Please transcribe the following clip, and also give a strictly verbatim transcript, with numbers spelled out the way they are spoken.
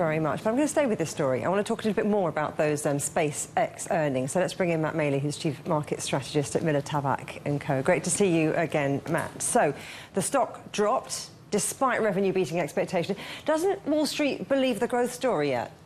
very much. But I'm going to stay with this story. I want to talk a little bit more about those um, SpaceX earnings. So let's bring in Matt Maley, who's Chief Market Strategist at Miller Tabak and Co. Great to see you again, Matt. So the stock dropped despite revenue beating expectation. Doesn't Wall Street believe the growth story yet?